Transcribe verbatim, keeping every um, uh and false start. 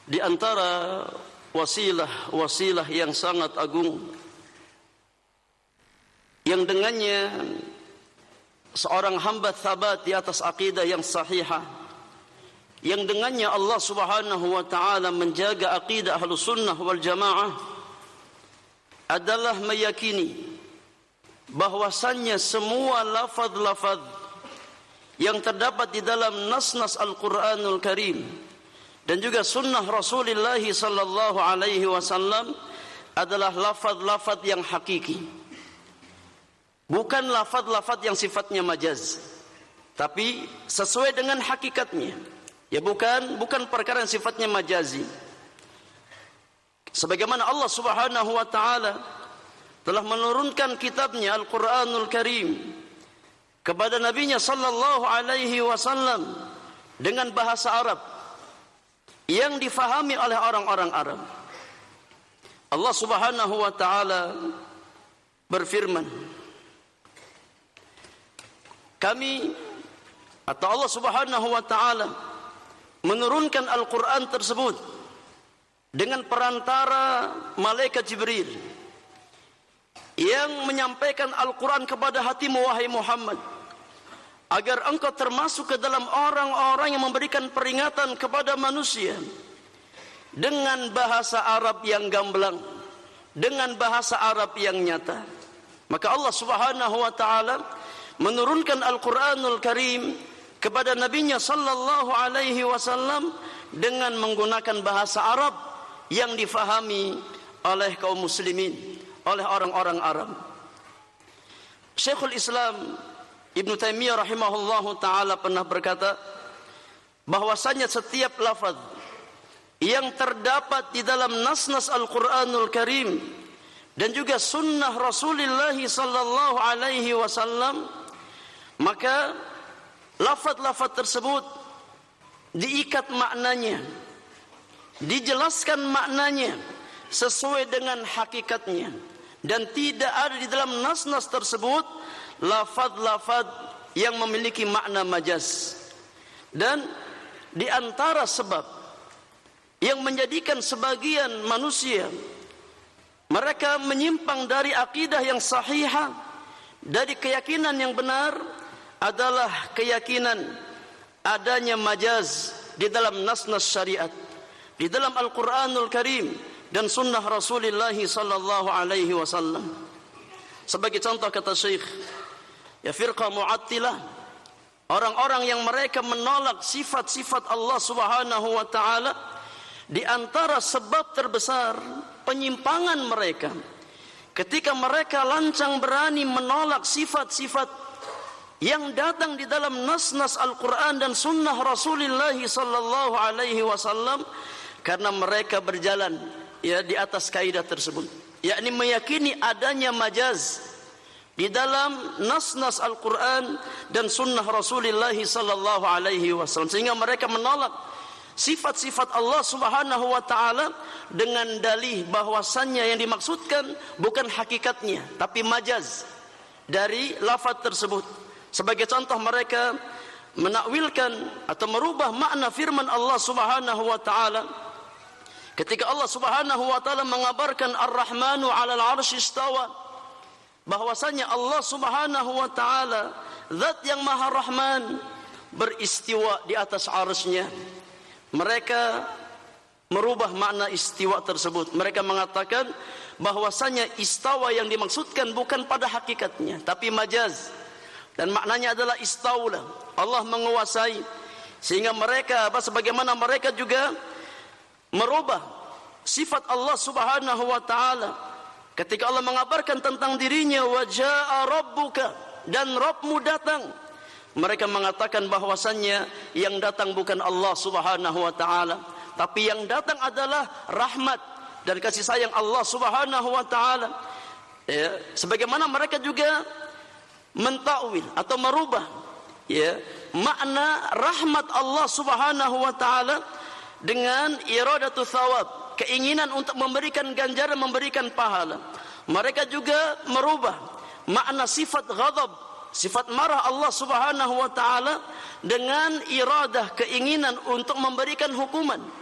Di antara wasilah-wasilah yang sangat agung yang dengannya seorang hamba thabat di atas akidah yang sahihah, yang dengannya Allah Subhanahu wa taala menjaga akidah Ahlus Sunnah wal Jamaah, adalah meyakini bahwasannya semua lafaz-lafaz yang terdapat di dalam nas-nas Al-Qur'anul Karim dan juga sunnah Rasulullah sallallahu alaihi wasallam adalah lafaz-lafaz yang hakiki, bukan lafaz-lafaz yang sifatnya majaz, tapi sesuai dengan hakikatnya. Ya bukan bukan perkara yang sifatnya majazi. Sebagaimana Allah Subhanahu wa taala telah menurunkan kitabnya Al-Qur'anul Karim kepada nabinya sallallahu alaihi wasallam dengan bahasa Arab yang difahami oleh orang-orang Arab. Allah Subhanahu wa taala berfirman, kami atau Allah Subhanahu wa taala menurunkan Al-Quran tersebut dengan perantara malaikat Jibril yang menyampaikan Al-Quran kepada hatimu wahai Muhammad, agar engkau termasuk ke dalam orang-orang yang memberikan peringatan kepada manusia dengan bahasa Arab yang gamblang, dengan bahasa Arab yang nyata. Maka Allah Subhanahu wa taala menurunkan Al-Qur'anul Karim kepada nabinya sallallahu alaihi wasallam dengan menggunakan bahasa Arab yang difahami oleh kaum muslimin, oleh orang-orang Arab. Syekhul Islam Ibnu Taimiyah rahimahullahu taala pernah berkata bahwasanya setiap lafaz yang terdapat di dalam nas-nas Al-Qur'anul Karim dan juga sunnah Rasulullah sallallahu alaihi wasallam, maka lafaz-lafaz tersebut diikat maknanya, dijelaskan maknanya sesuai dengan hakikatnya, dan tidak ada di dalam nas-nas tersebut lafaz-lafaz yang memiliki makna majaz. Dan di antara sebab yang menjadikan sebagian manusia mereka menyimpang dari akidah yang sahihah, dari keyakinan yang benar, adalah keyakinan adanya majaz di dalam nas-nas syariat, di dalam Al-Qur'anul Karim dan sunnah Rasulullah sallallahu alaihi wasallam. Sebagai contoh kata Syekh, ya firqah Mu'attilah, orang-orang yang mereka menolak sifat-sifat Allah Subhanahu wa taala, di antara sebab terbesar penyimpangan mereka ketika mereka lancang berani menolak sifat-sifat yang datang di dalam nas-nas Al-Quran dan sunnah Rasulullah sallallahu alaihi wasallam, karena mereka berjalan ya di atas kaidah tersebut, yakni meyakini adanya majaz di dalam nas-nas Al-Quran dan sunnah Rasulullah sallallahu alaihi wasallam, sehingga mereka menolak sifat-sifat Allah Subhanahu wa taala dengan dalih bahwasannya yang dimaksudkan bukan hakikatnya tapi majaz dari lafaz tersebut. Sebagai contoh, mereka menakwilkan atau merubah makna firman Allah Subhanahu wa taala ketika Allah Subhanahu wa taala mengabarkan Ar-Rahmanu 'alal 'arsy istawa, bahwasanya Allah Subhanahu wa taala zat yang Maha Rahman beristiwa di atas 'arsy-Nya. Mereka merubah makna istiwa tersebut. Mereka mengatakan bahwasanya istawa yang dimaksudkan bukan pada hakikatnya tapi majaz, dan maknanya adalah istaula, Allah menguasai. Sehingga mereka apa sebagaimana mereka juga merubah sifat Allah Subhanahu wa taala ketika Allah mengabarkan tentang dirinya, wa jaa rabbuka, dan Rabbmu datang. Mereka mengatakan bahwasannya yang datang bukan Allah Subhanahu wa taala, tapi yang datang adalah rahmat dan kasih sayang Allah Subhanahu wa taala. Ya, sebagaimana mereka juga mentakwil atau merubah ya makna rahmat Allah Subhanahu wa taala dengan iradatu thawab, keinginan untuk memberikan ganjaran, memberikan pahala. Mereka juga merubah makna sifat ghadab, sifat marah Allah Subhanahu wa taala dengan iradah, keinginan untuk memberikan hukuman.